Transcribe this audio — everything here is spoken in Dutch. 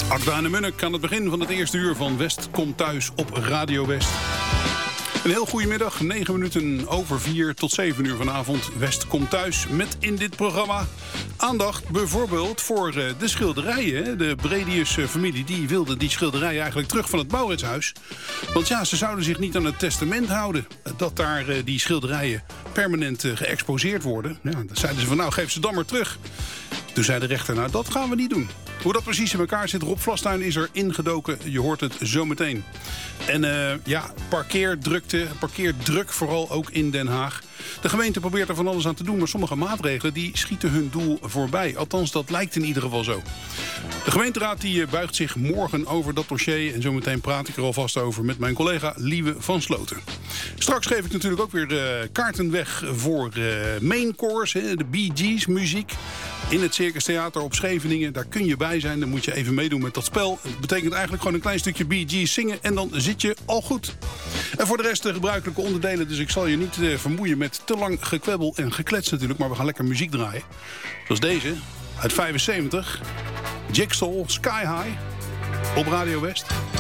Agda en de Munnik aan het begin van het eerste uur van West komt thuis op Radio West. Een heel goede middag, 9 minuten over 4 tot 7 uur vanavond. West komt thuis met in dit programma aandacht bijvoorbeeld voor de schilderijen. De Bredius-familie die wilde die schilderijen eigenlijk terug van het Mauritshuis. Want ja, ze zouden zich niet aan het testament houden. Dat daar die schilderijen permanent geëxposeerd worden. Ja, dan zeiden ze van nou, geef ze dan maar terug. Toen zei de rechter, nou dat gaan we niet doen. Hoe dat precies in elkaar zit, Rob Vlastuin is er ingedoken. Je hoort het zometeen. En parkeerdruk vooral ook in Den Haag. De gemeente probeert er van alles aan te doen, maar sommige maatregelen die schieten hun doel voorbij. Althans, dat lijkt in ieder geval zo. De gemeenteraad die buigt zich morgen over dat dossier. En zometeen praat ik er alvast over met mijn collega Lieve van Sloten. Straks geef ik natuurlijk ook weer kaarten weg voor maincourse, de Bee Gees muziek. In het Circus Theater op Scheveningen, daar kun je bij zijn. Dan moet je even meedoen met dat spel. Dat betekent eigenlijk gewoon een klein stukje Bee Gees zingen en dan zit je al goed. En voor de rest de gebruikelijke onderdelen. Dus ik zal je niet vermoeien met te lang gekwebbel en geklets natuurlijk. Maar we gaan lekker muziek draaien. Zoals deze, uit 75. Jigsaw, Sky High, op Radio West.